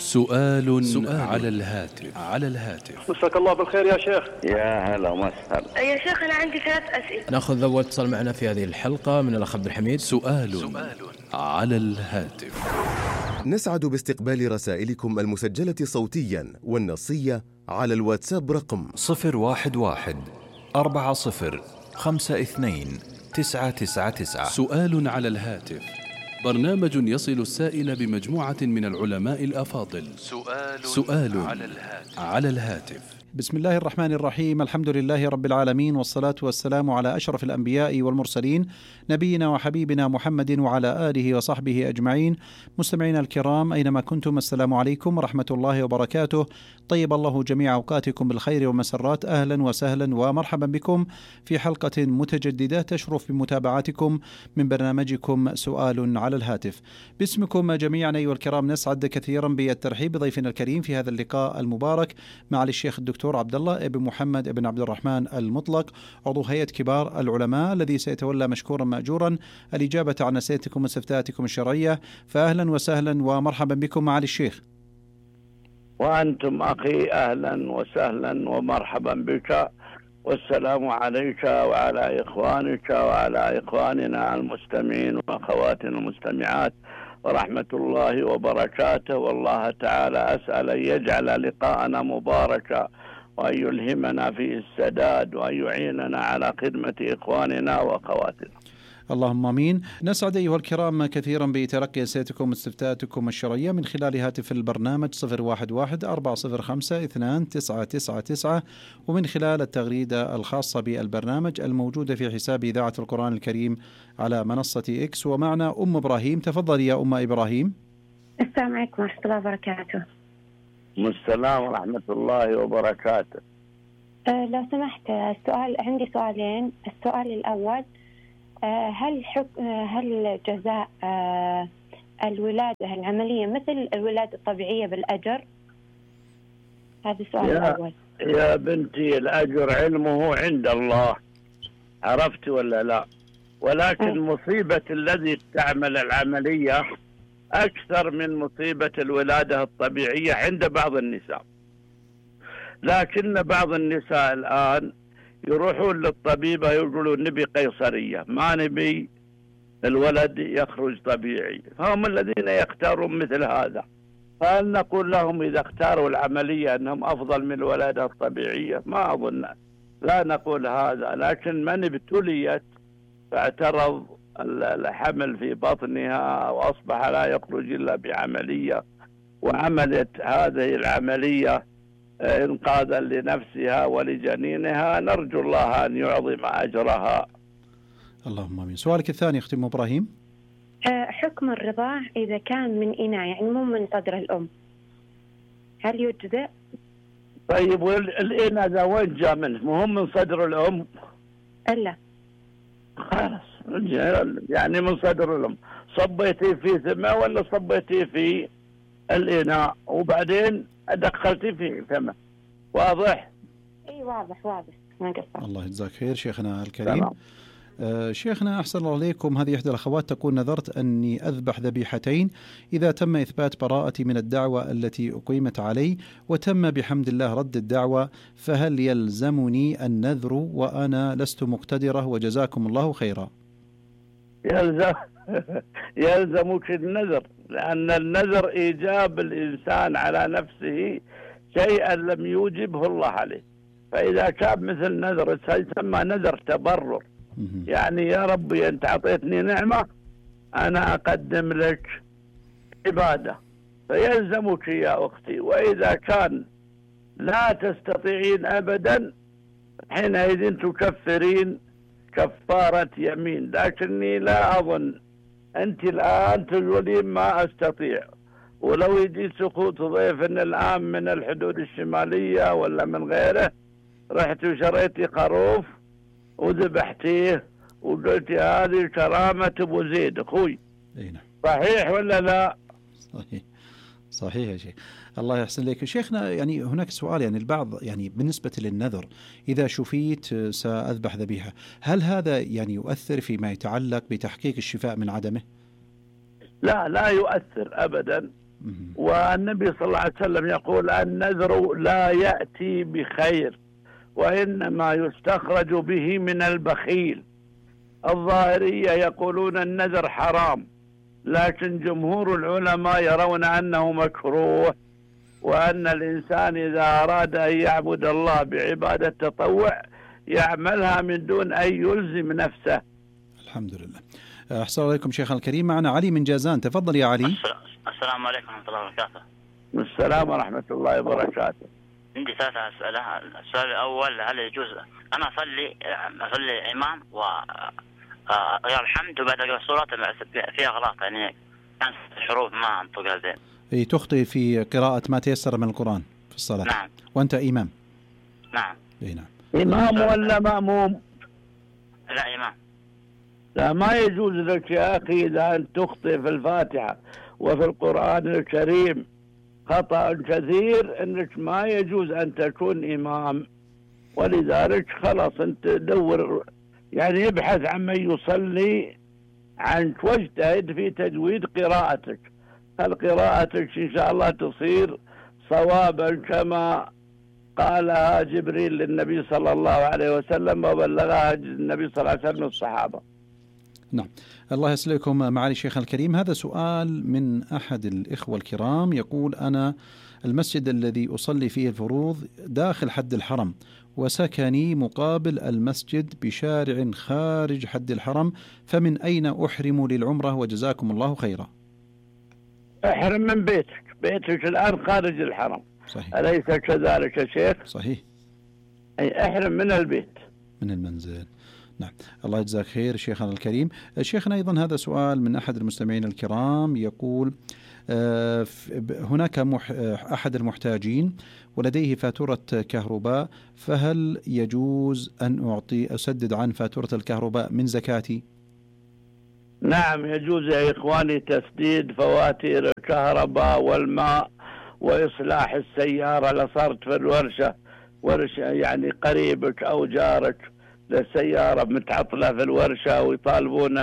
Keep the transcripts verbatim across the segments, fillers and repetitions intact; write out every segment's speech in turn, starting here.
سؤال, سؤال على الهاتف على الهاتف مساك الله بالخير يا شيخ. يا هلا وسهلا يا شيخ أنا عندي ثلاث أسئلة. نأخذ أول اتصال معنا في هذه الحلقة من الأخ عبد الحميد. سؤال, سؤال على الهاتف. نسعد باستقبال رسائلكم المسجلة صوتيا والنصية على الواتساب رقم صفر واحد واحد أربعة صفر خمسة اثنين تسعة تسعة تسعة. سؤال على الهاتف، برنامج يصل السائل بمجموعة من العلماء الأفاضل. سؤال, سؤال على الهاتف, على الهاتف. بسم الله الرحمن الرحيم، الحمد لله رب العالمين، والصلاة والسلام على أشرف الأنبياء والمرسلين، نبينا وحبيبنا محمد وعلى آله وصحبه أجمعين. مستمعينا الكرام أينما كنتم، السلام عليكم ورحمة الله وبركاته. طيب الله جميع أوقاتكم بالخير والمسرات. أهلا وسهلا ومرحبا بكم في حلقة متجددة تشرف بمتابعتكم من برنامجكم سؤال على الهاتف. باسمكم جميعا أيها الكرام نسعد كثيرا بالترحيب بضيفنا الكريم في هذا اللقاء المبارك مع الشيخ الدكتور دكتور عبد الله ابن محمد ابن عبد الرحمن المطلق، عضو هيئة كبار العلماء، الذي سيتولى مشكورا مأجورا الإجابة عن أسئلتكم واستفتاءاتكم الشرعية. فأهلا وسهلا ومرحبا بكم معالي الشيخ. وأنتم أخي أهلا وسهلا ومرحبا بك، والسلام عليك وعلى إخوانك وعلى إخواننا المستمعين وأخواتنا المستمعات، ورحمة الله وبركاته. والله تعالى أسأل أن يجعل لقاءنا مباركا، وأن يلهمنا فيه السداد، وأن يعيننا على خدمة إخواننا وأخواتنا. اللهم آمين. نسعد أيها الكرام كثيرا بتلقي أسئلتكم واستفتاءاتكم الشرعية من خلال هاتف البرنامج صفر واحد واحد أربعة صفر خمسة اثنان تسعة تسعة تسعة، ومن خلال التغريدة الخاصة بالبرنامج الموجودة في حساب إذاعة القرآن الكريم على منصة إكس. ومعنا أم إبراهيم. تفضل يا أم إبراهيم. السلام عليكم ورحمة الله وبركاته. السلام ورحمة الله وبركاته. أه لو سمحت، السؤال عندي سؤالين. السؤال الأول، هل حك... هل جزاء الولادة العملية مثل الولادة الطبيعية بالأجر؟ هذا السؤال يا الأول. يا بنتي، الأجر علمه عند الله، عرفت ولا لا؟ ولكن أه. مصيبة الذي تعمل العملية أكثر من مصيبة الولادة الطبيعية عند بعض النساء. لكن بعض النساء الآن يروحون للطبيبة يقولون نبي قيصرية، ما نبي الولد يخرج طبيعي، هم الذين يختارون مثل هذا. فهل نقول لهم إذا اختاروا العملية أنهم أفضل من الولادة الطبيعية؟ ما أظن، لا نقول هذا. لكن من ابتليت فاعترض الحمل في بطنها وأصبح لا يخرج إلا بعملية، وعملت هذه العملية إنقاذا لنفسها ولجنينها، نرجو الله أن يعظم أجرها. اللهم آمين. سؤالك الثاني أختي أم إبراهيم. حكم الرضاع إذا كان من إناء، يعني مو من صدر الأم، هل يجزئ؟ طيب والإناء ذا وين جاء منه؟ مهم من صدر الأم؟ إلا خلاص يعني من صدر الأم. صبيتي في ثمه ولا صبيتي في الإناء وبعدين دخلتي في فمه؟ واضح؟ اي واضح واضح، ما قصر. الله يجزاك خير شيخنا الكريم. آه شيخنا أحسن الله عليكم، هذه إحدى الأخوات تقول: نذرت أني أذبح ذبيحتين إذا تم إثبات براءتي من الدعوة التي أقيمت علي، وتم بحمد الله رد الدعوة، فهل يلزمني النذر وأنا لست مقتدرة؟ وجزاكم الله خيرا. يلزم يلزمك النذر، لأن النذر إيجاب الإنسان على نفسه شيئا لم يوجبه الله عليه. فإذا كان مثل نذر يسمى نذر تبرر، يعني يا ربي أنت أعطيتني نعمة، أنا أقدم لك عبادة، فيلزمك يا أختي. وإذا كان لا تستطيعين أبدا حينئذ تكفرين كفارة يمين. لكني لا أظن أنت الآن تقولين ما أستطيع، ولو يجي سقوط ضيف إن الآن من الحدود الشمالية ولا من غيره رحت وشريتي خروف وذبحتيه وقلتي هذه كرامة أبو زيد أخوي، صحيح ولا لا؟ صحيح صحيح يا شيخ، الله يحسن لك. شيخنا يعني هناك سؤال، يعني البعض يعني بالنسبة للنذر إذا شفيت سأذبح ذبيحة، هل هذا يعني يؤثر فيما يتعلق بتحقيق الشفاء من عدمه؟ لا لا يؤثر أبدا، والنبي صلى الله عليه وسلم يقول النذر لا يأتي بخير وإنما يستخرج به من البخيل. الظاهرية يقولون النذر حرام، لكن جمهور العلماء يرون أنه مكروه، وأن الإنسان إذا أراد أن يعبد الله بعبادة تطوع يعملها من دون أن يلزم نفسه. الحمد لله. أحسن عليكم شيخنا الكريم. معنا علي من جازان، تفضل يا علي. السلام عليكم ورحمة الله وبركاته. السلام ورحمة الله وبركاته. عندي ثلاث أسئلة. السؤال الأول، هل يجوز أنا أصلي أصلي إمام و يا الحمد وبعد أقرأ سورة فيها غلط، يعني كان الحروف ما أنطقها زين. أي تخطئ في قراءة ما تيسر من القرآن في الصلاة. نعم. وأنت إمام. نعم. أي نعم. إمام ولا مأموم؟ لا إمام. لا، ما يجوز لك يا أخي إذا أن تخطئ في الفاتحة وفي القرآن الكريم خطأ كثير أنك ما يجوز أن تكون إمام. ولذلك خلاص أنت دور، يعني ابحث عن من يصلي عنك واجتهد في تجويد قراءتك. هل قراءتك إن شاء الله تصير صوابا كما قالها جبريل للنبي صلى الله عليه وسلم وبلغها النبي صلى الله عليه وسلم الصحابة. نعم. الله يسلمكم معالي الشيخ الكريم. هذا سؤال من أحد الإخوة الكرام، يقول أنا المسجد الذي أصلي فيه الفروض داخل حد الحرم، وسكني مقابل المسجد بشارع خارج حد الحرم، فمن أين أحرم للعمرة وجزاكم الله خيرا؟ احرم من بيتك، بيتك الآن خارج الحرم. صحيح. أليس كذلك يا شيخ؟ صحيح. أي احرم من البيت، من المنزل. نعم. الله يجزاك خير شيخنا الكريم. شيخنا أيضا هذا سؤال من أحد المستمعين الكرام، يقول هناك أحد المحتاجين ولديه فاتورة كهرباء، فهل يجوز أن أعطي أسدد عن فاتورة الكهرباء من زكاتي؟ نعم يجوز يا إخواني تسديد فواتير الكهرباء والماء وإصلاح السيارة. لصارت في الورشة ورشة يعني قريبك أو جارك للسيارة متعطلة في الورشة ويطالبونه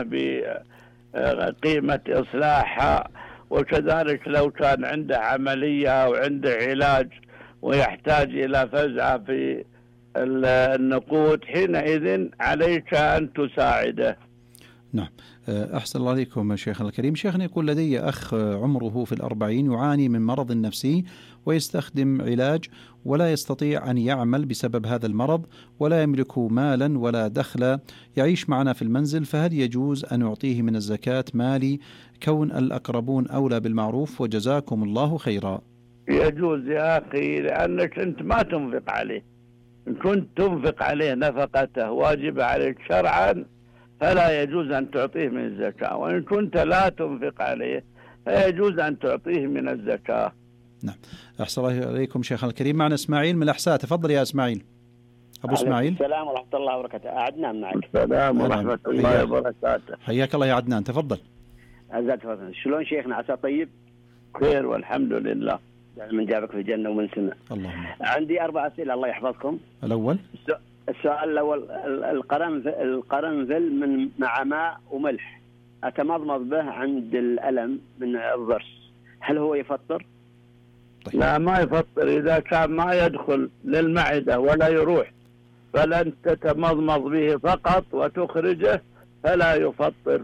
بقيمة إصلاحها، وكذلك لو كان عنده عملية أو عنده علاج ويحتاج إلى فزعة في النقود، حينئذ عليك أن تساعده. نعم. أحسن الله عليكم شيخنا الكريم. شيخنا يقول لدي أخ عمره في الأربعين يعاني من مرض نفسي ويستخدم علاج ولا يستطيع أن يعمل بسبب هذا المرض، ولا يملك مالا ولا دخل، يعيش معنا في المنزل، فهل يجوز أن أعطيه من الزكاة مالي كون الأقربون أولى بالمعروف وجزاكم الله خيرا؟ يجوز يا أخي، لأنك أنت ما تنفق عليه. إن كنت تنفق عليه نفقته واجب عليك شرعا فلا يجوز أن تعطيه من الزكاة، وإن كنت لا تنفق عليه فيجوز أن تعطيه من الزكاة. نعم. أحسن الله عليكم شيخنا الكريم. معنا إسماعيل من الأحساء، تفضل يا إسماعيل. أبو إسماعيل. السلام ورحمة الله وبركاته. عدنان معك. السلام ورحمة الله وبركاته. حياك الله يا عدنان، تفضل. عزت فضل. شلون شيخنا، عسى طيب؟ خير والحمد لله. من جابك في الجنة ومن سنة. اللهم. عندي أربع أسئلة الله يحفظكم. الأول. السؤال الأول، القرنفل القرنفل من مع ماء وملح أتمضمض به عند الألم من الضرس، هل هو يفطر؟ طيب. لا ما يفطر، إذا كان ما يدخل للمعدة ولا يروح فلن تتمضمض به فقط وتخرجه فلا يفطر.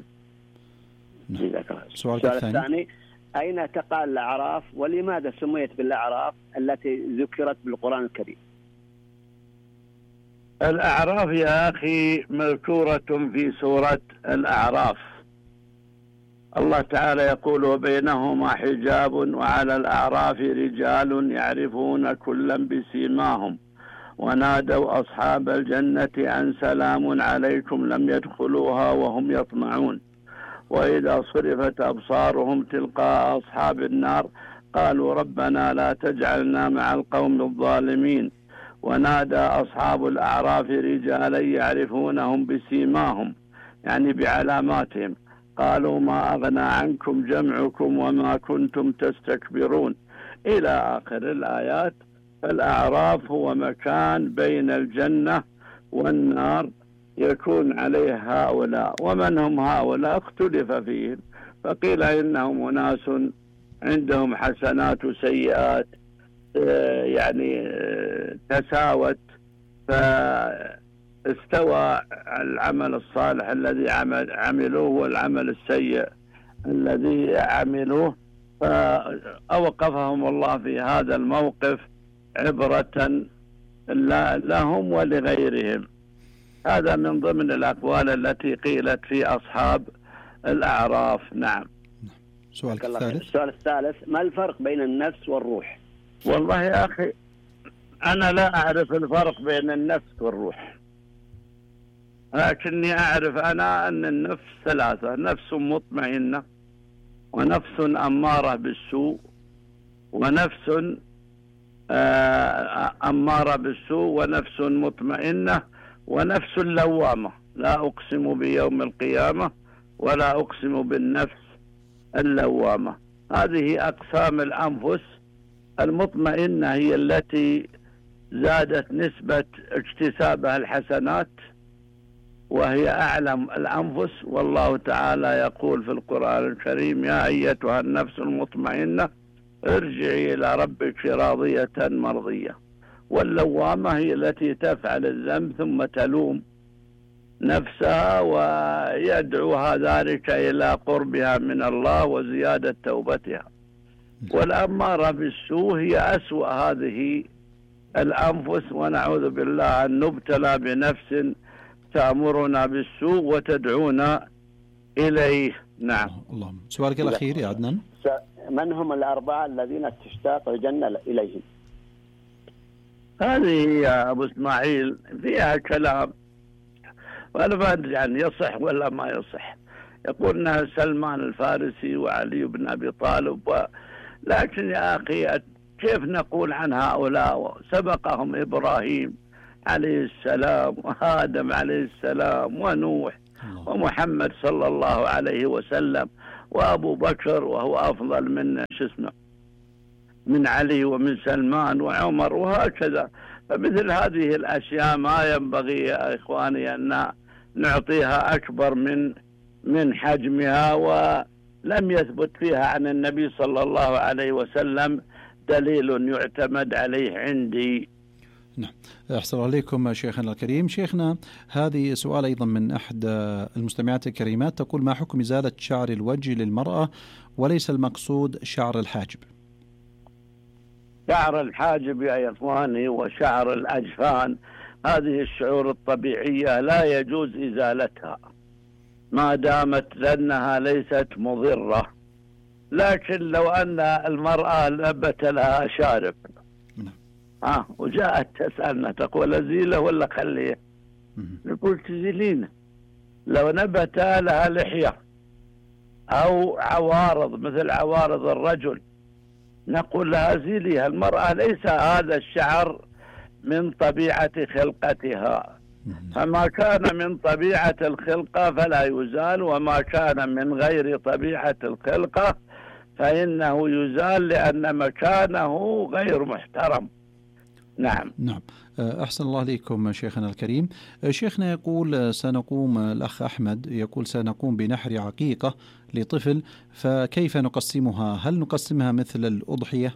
السؤال الثاني، أين تقع الأعراف ولماذا سميت بالأعراف التي ذكرت بالقرآن الكريم؟ الأعراف يا أخي مذكورة في سورة الأعراف. الله تعالى يقول وبينهما حجاب وعلى الأعراف رجال يعرفون كلا بسيماهم ونادوا أصحاب الجنة أن سلام عليكم لم يدخلوها وهم يطمعون وإذا صرفت أبصارهم تلقاء أصحاب النار قالوا ربنا لا تجعلنا مع القوم الظالمين ونادى أصحاب الأعراف رجالا يعرفونهم بسيماهم يعني بعلاماتهم قالوا ما أغنى عنكم جمعكم وما كنتم تستكبرون إلى آخر الآيات. فالأعراف هو مكان بين الجنة والنار يكون عليه هؤلاء، ومن هم هؤلاء اختلف فيهم، فقيل إنهم أناس عندهم حسنات وسيئات يعني تساوت، فاستوى العمل الصالح الذي عمل عملوه والعمل السيء الذي عملوه، فأوقفهم الله في هذا الموقف عبرة لهم ولغيرهم. هذا من ضمن الأقوال التي قيلت في أصحاب الأعراف. نعم. سؤال الثالث. السؤال الثالث: ما الفرق بين النفس والروح؟ والله يا أخي أنا لا أعرف الفرق بين النفس والروح، لكني أعرف أنا أن النفس ثلاثة: نفس مطمئنة، ونفس أمارة بالسوء، ونفس أمارة بالسوء، ونفس مطمئنة، ونفس لوامة. لا أقسم بيوم القيامة ولا أقسم بالنفس اللوامة. هذه أقسام الأنفس. المطمئنة هي التي زادت نسبة اكتسابها الحسنات، وهي أعلم الأنفس، والله تعالى يقول في القرآن الكريم: يا أيتها النفس المطمئنة ارجعي إلى ربك راضية مرضية. واللوامة هي التي تفعل الذنب ثم تلوم نفسها ويدعوها ذلك إلى قربها من الله وزيادة توبتها. والأمارة بالسوء هي أسوأ هذه الأنفس، ونعوذ بالله أن نبتلى بنفس تأمرنا بالسوء وتدعونا إليه. نعم. اللهم. سؤالك الأخير يا عدنان: من هم الأربعة الذين تشتاق الجنة إليهم؟ هذه يا أبو إسماعيل فيها كلام، وأنا ما أدري يعني يصح ولا ما يصح. يقول أنها سلمان الفارسي وعلي بن أبي طالب و... لكن يا أخي كيف نقول عن هؤلاء؟ سبقهم إبراهيم عليه السلام، وآدم عليه السلام، ونوح، ومحمد صلى الله عليه وسلم، وأبو بكر وهو أفضل من شو اسمه من علي ومن سلمان وعمر، وهكذا. فمثل هذه الأشياء ما ينبغي يا إخواني أن نعطيها أكبر من من حجمها، ولم يثبت فيها عن النبي صلى الله عليه وسلم دليل يعتمد عليه عندي. نعم. أحسن عليكم شيخنا الكريم. شيخنا، هذه سؤال أيضا من أحد المستمعات الكريمات، تقول: ما حكم إزالة شعر الوجه للمرأة وليس المقصود شعر الحاجب؟ شعر الحاجب يا إخواني وشعر الأجفان هذه الشعور الطبيعية لا يجوز إزالتها ما دامت لأنها ليست مضرة. لكن لو أن المرأة نبت لها شارب ها وجاءت تسألنا تقول أزيله ولا خليه، نقول تزيلينه. لو نبت لها لحية أو عوارض مثل عوارض الرجل نقول لها زيليها. المرأة ليس هذا الشعر من طبيعة خلقتها، فما كان من طبيعة الخلقة فلا يزال، وما كان من غير طبيعة الخلقة فإنه يزال لأن مكانه غير محترم. نعم. نعم. أحسن الله عليكم شيخنا الكريم. شيخنا يقول: سنقوم الأخ أحمد يقول سنقوم بنحر عقيقة لطفل، فكيف نقسمها؟ هل نقسمها مثل الأضحية؟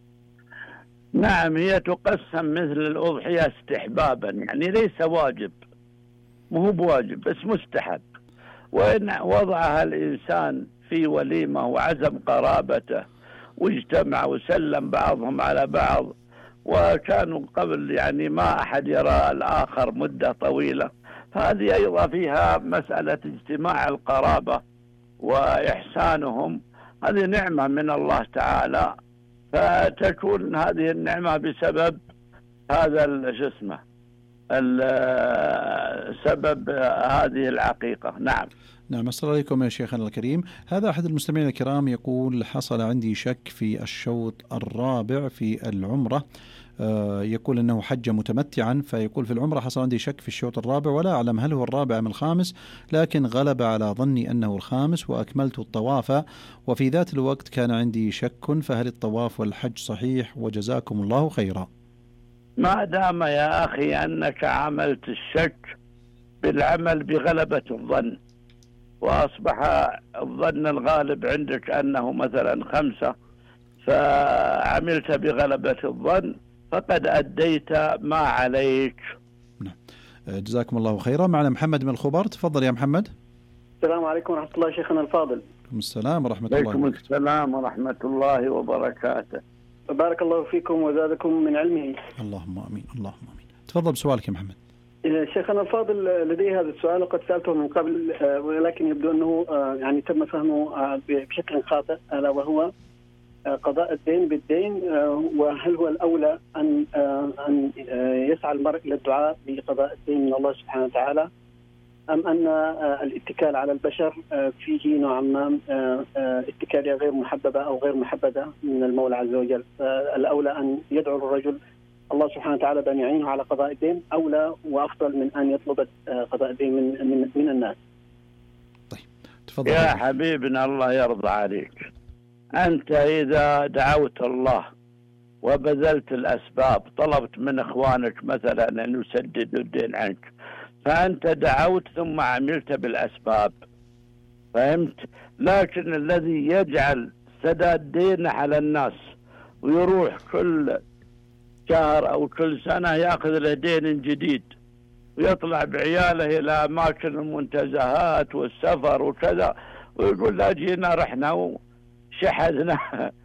نعم، هي تقسم مثل الأضحية استحبابا، يعني ليس واجب، مو بواجب بس مستحب. وإن وضعها الإنسان في وليمة وعزم قرابته واجتمع وسلم بعضهم على بعض، وكانوا قبل يعني ما أحد يرى الآخر مدة طويلة، فهذه أيضا فيها مسألة اجتماع القرابة وإحسانهم، هذه نعمة من الله تعالى، فتكون هذه النعمة بسبب هذا شو اسمه سبب هذه العقيقة. نعم. نعم. السلام عليكم يا شيخنا الكريم. هذا أحد المستمعين الكرام يقول: حصل عندي شك في الشوط الرابع في العمرة. آه يقول أنه حج متمتعا، فيقول في العمرة حصل عندي شك في الشوط الرابع ولا أعلم هل هو الرابع أم الخامس، لكن غلب على ظني أنه الخامس وأكملت الطواف، وفي ذات الوقت كان عندي شك، فهل الطواف والحج صحيح؟ وجزاكم الله خيرا. ما دام يا أخي أنك عملت الشك بالعمل بغلبة الظن، وأصبح الظن الغالب عندك أنه مثلا خمسة فعملت بغلبة الظن فقد أديت ما عليك. نعم. جزاكم الله خيرا. معنا محمد من الخبر، تفضل يا محمد. السلام عليكم ورحمة الله شيخنا الفاضل. عليكم السلام ورحمة الله وبركاته. عليكم السلام ورحمة الله وبركاته. بارك الله فيكم وزادكم من علمه. اللهم آمين اللهم آمين. تفضل بسؤالك يا محمد. شيخنا الفاضل، لدي هذا السؤال وقد سألته من قبل، ولكن يبدو أنه يعني تم فهمه بشكل خاطئ، ألا وهو قضاء الدين بالدين، وهل هو الأولى أن أن يسعى المرء إلى الدعاء بقضاء الدين من الله سبحانه وتعالى، أم أن الاتكال على البشر فيه نوع ما اتكالية غير محببة أو غير محببة من المولى عز وجل؟ الأولى أن يدعو الرجل الله سبحانه وتعالى بأن يعينه على قضاء الدين، أولى وأفضل من أن يطلب قضاء الدين من من, من الناس. طيب تفضل يا حبيبنا الله يرضى عليك، أنت إذا دعوت الله وبذلت الأسباب، طلبت من إخوانك مثلا أن يسددوا الدين عنك، فأنت دعوت ثم عملت بالأسباب، فهمت؟ لكن الذي يجعل سداد دينه على الناس ويروح كل شهر أو كل سنة يأخذ له دين جديد ويطلع بعياله إلى أماكن المنتزهات والسفر وكذا، ويقول لا جينا رحنا وشحذنا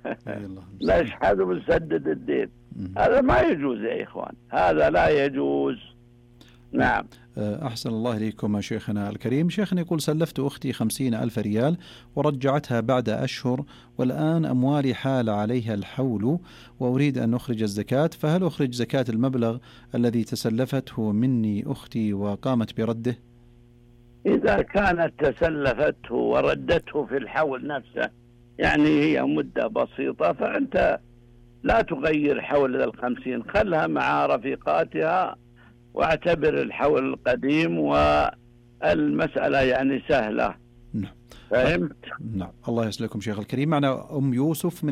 نشحذ ونسدد الدين، هذا ما يجوز يا إخوان، هذا لا يجوز. نعم. أحسن الله إليكم شيخنا الكريم. شيخنا يقول: سلفت أختي خمسين ألف ريال ورجعتها بعد أشهر، والآن أموالي حال عليها الحول وأريد أن أخرج الزكاة، فهل أخرج زكاة المبلغ الذي تسلفته مني أختي وقامت برده؟ إذا كانت تسلفته وردته في الحول نفسه، يعني هي مدة بسيطة، فأنت لا تغير حول الخمسين، خلها مع رفيقاتها واعتبر الحول القديم والمسألة يعني سهلة. نعم. فهمت؟ نعم. الله يسلمكم شيخ الكريم. معنا أم يوسف من